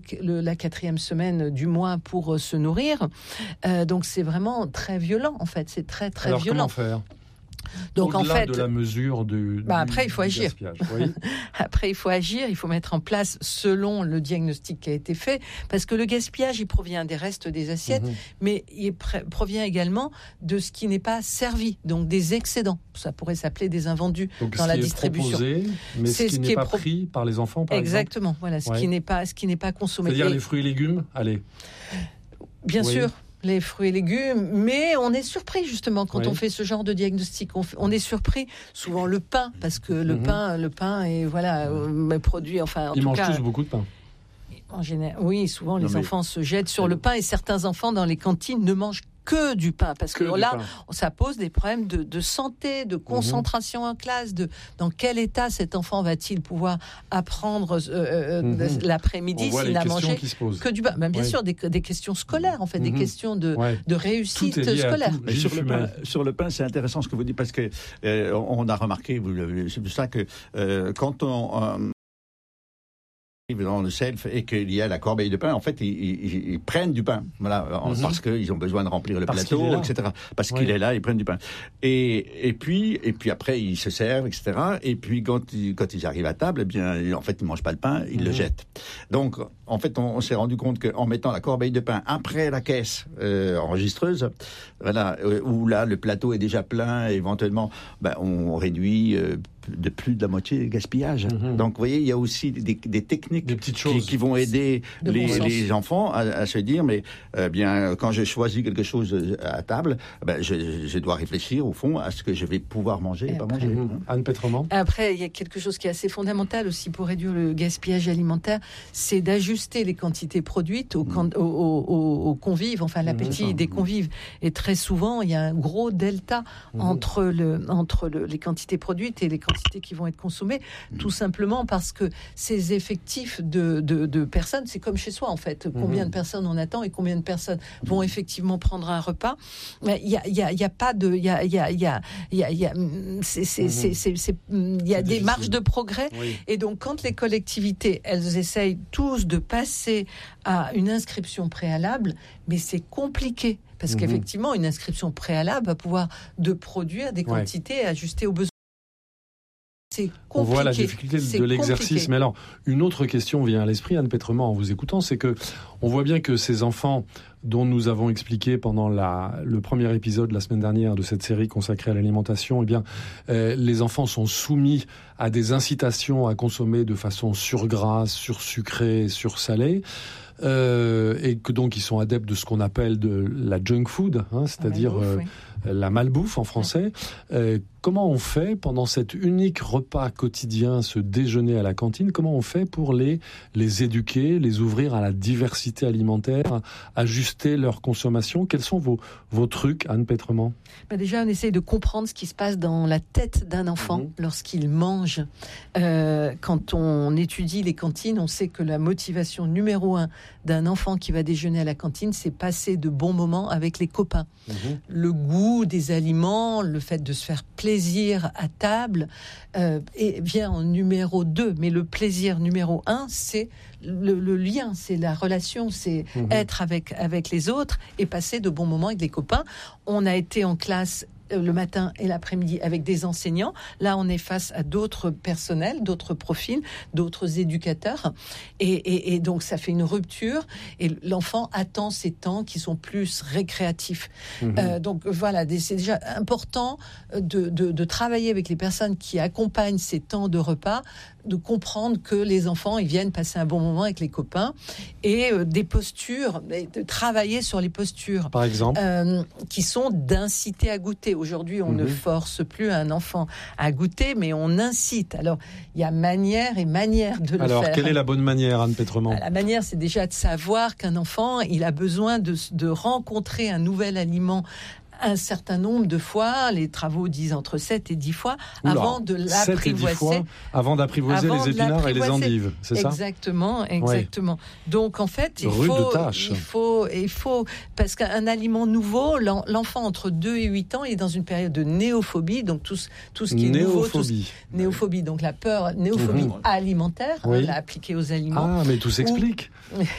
la 4e semaine du mois pour se nourrir. Donc c'est vraiment très violent en fait, c'est très très Alors, violent. Comment faire ? Donc au-delà de la mesure après il faut agir. Oui. Après il faut agir, il faut mettre en place selon le diagnostic qui a été fait, parce que le gaspillage il provient des restes des assiettes, mais il provient également de ce qui n'est pas servi, donc des excédents. Ça pourrait s'appeler des invendus donc, dans la distribution. Proposé, mais ce qui n'est pas pris par les enfants, par Exactement. exemple. Voilà, ce qui n'est pas consommé. C'est-à-dire les fruits et légumes. Allez. Bien sûr. Les fruits et légumes, mais on est surpris justement quand on fait ce genre de diagnostic. On est surpris, souvent le pain, parce que le pain est produit. Enfin, ils mangent tous beaucoup de pain. En général, oui, souvent les enfants se jettent sur le pain et certains enfants dans les cantines ne mangent que du pain, parce que là, ça pose des problèmes de santé, de concentration en classe, dans quel état cet enfant va-t-il pouvoir apprendre l'après-midi s'il n'a mangé que du pain. Ben, bien sûr, des questions scolaires, en fait, des questions de réussite scolaire. Sur le pain, c'est intéressant ce que vous dites, parce que on a remarqué, c'est pour ça que quand on dans le self et qu'il y a la corbeille de pain, en fait, ils prennent du pain, voilà, parce qu'ils ont besoin de remplir le plateau, etc. Parce qu'il est là, ils prennent du pain. Et puis après, ils se servent, etc. Et puis, quand ils arrivent à table, eh bien, en fait, ils mangent pas le pain, ils le jettent. Donc, en fait, on s'est rendu compte qu'en mettant la corbeille de pain après la caisse enregistreuse, voilà, où là, le plateau est déjà plein, éventuellement, on réduit de plus de la moitié le gaspillage. Donc, vous voyez, il y a aussi des techniques des petites choses qui vont aider les enfants à se dire, mais bien, quand je choisis quelque chose à table, je dois réfléchir au fond à ce que je vais pouvoir manger et pas manger. Anne Pétrement. Après, il y a quelque chose qui est assez fondamental aussi pour réduire le gaspillage alimentaire, c'est d'ajuster les quantités produites aux convives, enfin l'appétit des convives. Et très souvent, il y a un gros delta entre les quantités produites et les quantités qui vont être consommées, tout simplement parce que ces effectifs de personnes, c'est comme chez soi en fait, combien de personnes on attend et combien de personnes vont effectivement prendre un repas. Il y a pas de, il y a des marges de progrès, et donc quand les collectivités, elles essayent tous de passer à une inscription préalable, mais c'est compliqué. Parce qu'effectivement, une inscription préalable va pouvoir produire des quantités ajustées aux besoins. On voit la difficulté de l'exercice. Compliqué. Mais alors, une autre question vient à l'esprit, Anne Pétrement, en vous écoutant, c'est que on voit bien que ces enfants dont nous avons expliqué pendant le premier épisode la semaine dernière de cette série consacrée à l'alimentation, eh bien, les enfants sont soumis à des incitations à consommer de façon surgrasse, sursucrée, sursalée. Et que donc ils sont adeptes de ce qu'on appelle de la junk food, c'est-à-dire la malbouffe en français. Comment on fait pendant cet unique repas quotidien, ce déjeuner à la cantine, comment on fait pour les éduquer, les ouvrir à la diversité alimentaire, ajuster leur consommation? Quels sont vos trucs, Anne Pétrement? Déjà, on essaye de comprendre ce qui se passe dans la tête d'un enfant lorsqu'il mange. Quand on étudie les cantines, on sait que la motivation numéro 1 d'un enfant qui va déjeuner à la cantine, c'est passer de bons moments avec les copains. Le goût des aliments, le fait de se faire plaisir à table vient en numéro 2. Mais le plaisir numéro 1, c'est le lien, c'est la relation, c'est être avec les autres et passer de bons moments avec les copains. On a été en classe le matin et l'après-midi avec des enseignants. Là, on est face à d'autres personnels, d'autres profils, d'autres éducateurs. Et donc, ça fait une rupture. Et l'enfant attend ces temps qui sont plus récréatifs. Donc, voilà, c'est déjà important de travailler avec les personnes qui accompagnent ces temps de repas, de comprendre que les enfants, ils viennent passer un bon moment avec les copains, et des postures, de travailler sur les postures. Par exemple qui sont d'inciter à goûter. Aujourd'hui, on ne force plus un enfant à goûter, mais on incite. Alors, il y a manière et manière de le faire. Alors, quelle est la bonne manière, Anne Pétrement? La manière, c'est déjà de savoir qu'un enfant, il a besoin de rencontrer un nouvel aliment un certain nombre de fois, les travaux disent entre 7 et 10 fois, avant de l'apprivoiser. Avant d'apprivoiser les épinards et les endives, c'est ça? Exactement. Donc en fait, il faut, parce qu'un aliment nouveau, l'enfant entre 2 et 8 ans, il est dans une période de néophobie, donc tout ce qui est nouveau. Néophobie, donc la peur, néophobie alimentaire, appliquée aux aliments. Ah, mais tout s'explique.